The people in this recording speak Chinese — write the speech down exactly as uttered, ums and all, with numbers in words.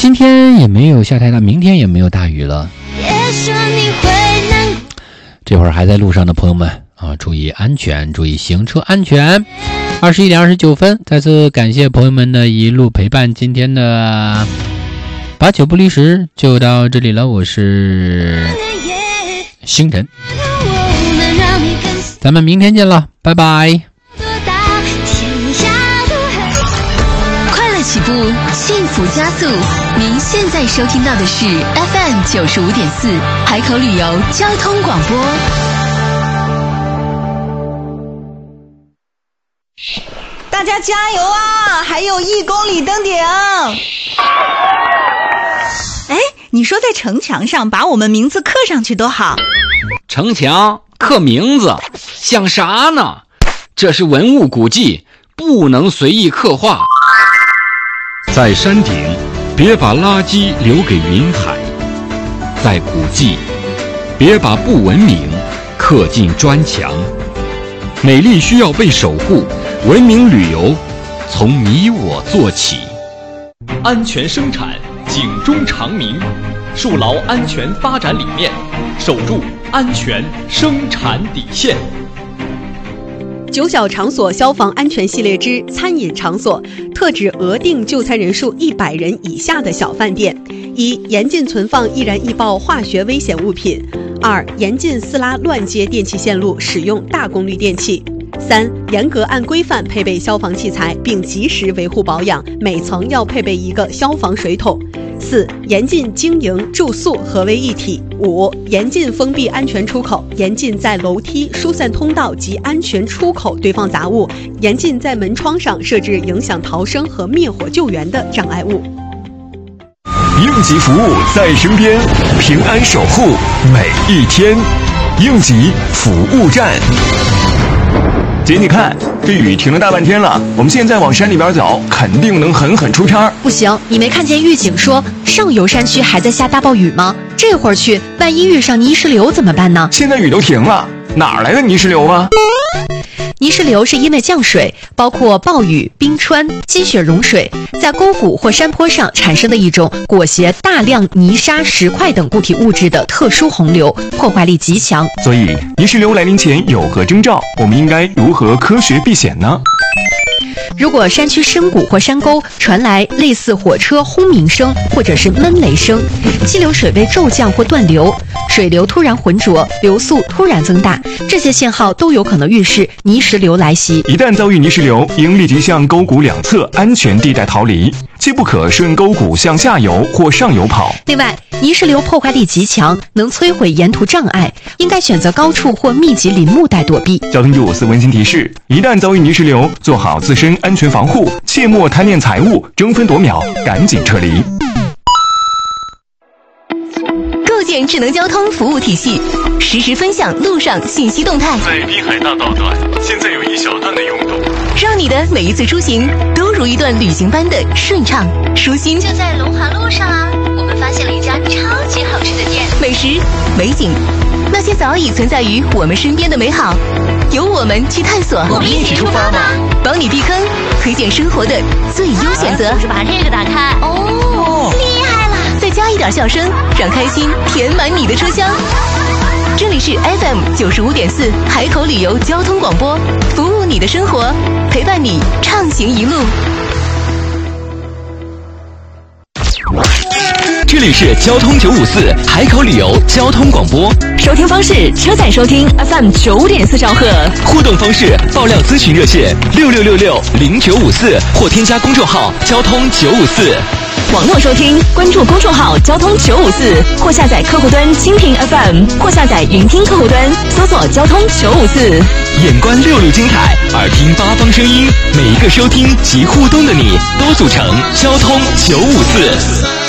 今天也没有下太大，明天也没有大雨了。这会儿还在路上的朋友们啊，注意安全，注意行车安全。二十一点二十九分，再次感谢朋友们的一路陪伴，今天的八九不离十就到这里了，我是星辰，咱们明天见了，拜拜。 快乐起步，幸福加速。您现在收听到的是 F M 九十五点四海口旅游交通广播。 大家加油啊！还有一公里登顶。哎，你说在城墙上把我们名字刻上去多好。 城墙刻名字想啥呢？这是文物古迹，不能随意刻画。 在山顶，别把垃圾留给云海；在古迹，别把不文明刻进砖墙。美丽需要被守护，文明旅游从你我做起。 安全生产，警钟长鸣，树牢安全发展理念，守住安全生产底线。 九小场所消防安全系列之餐饮场所，特指额定就餐人数一百人以下的小饭店。一、严禁存放易燃易爆化学危险物品；二、严禁私拉乱接电气线路，使用大功率电器；三、严格按规范配备消防器材，并及时维护保养，每层要配备一个消防水桶；四、严禁经营、住宿合为一体；五、严禁封闭安全出口，严禁在楼梯、疏散通道及安全出口堆放杂物，严禁在门窗上设置影响逃生和灭火救援的障碍物。 应急服务在身边，平安守护每一天。应急服务站。姐，你看这雨停了大半天了，我们现在往山里边走，肯定能狠狠出差。 不行，你没看见预警说上游山区还在下大暴雨吗？这会儿去，万一遇上泥石流怎么办呢？ 现在雨都停了，哪来的泥石流啊？ 泥石流是因为降水，包括暴雨、冰川、积雪融水，在沟谷或山坡上产生的一种裹挟大量泥沙、石块等固体物质的特殊洪流，破坏力极强。 所以，泥石流来临前有何征兆？我们应该如何科学避险呢？ 如果山区深谷或山沟传来类似火车轰鸣声或者是闷雷声，溪流水位骤降或断流，水流突然浑浊，流速突然增大，这些信号都有可能预示泥石流来袭。 一旦遭遇泥石流，应立即向沟谷两侧安全地带逃离，切不可顺沟谷向下游或上游跑。 另外，泥石流破坏力极强，能摧毁沿途障碍，应该选择高处或密集林木带躲避。 交通九五四温馨提示：一旦遭遇泥石流，做好自身安全防护，切莫贪恋财物，争分夺秒，赶紧撤离。 构建智能交通服务体系，实时分享路上信息动态。 在滨海大道段，现在有一小段的拥堵， 让你的每一次出行都如一段旅行般的顺畅舒心。 就在龙华路上啊，我们发现了一家超级好吃的店， 美食、美景，那些早已存在于我们身边的美好，由我们去探索。 我们一起出发吧， 帮你避坑，推荐生活的最优选择。 就是把这个打开，哦，厉害了！ 再加一点笑声，让开心填满你的车厢。这里是 F M 九十五点四海口旅游交通广播，服务你的生活，陪伴你畅行一路。 这里是交通九五四海口旅游交通广播， 收听方式：车载收听 F M 九五点四兆赫， 互动方式：爆料咨询热线六六六六零九五四或添加公众号交通九五四。 网络收听，关注公众号交通九五四，或下载客户端蜻蜓 F M， 或下载云听客户端，搜索交通九五四。 眼观六路精彩，耳听八方声音，每一个收听及互动的你，都组成交通九五四。